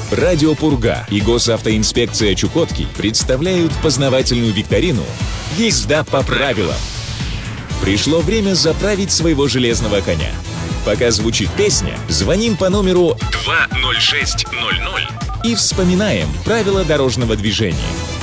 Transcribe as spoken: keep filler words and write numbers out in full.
Радио Пурга и госавтоинспекция Чукотки представляют познавательную викторину «Езда по правилам». Пришло время заправить своего железного коня. Пока звучит песня, звоним по номеру два ноль шесть ноль ноль и вспоминаем правила дорожного движения.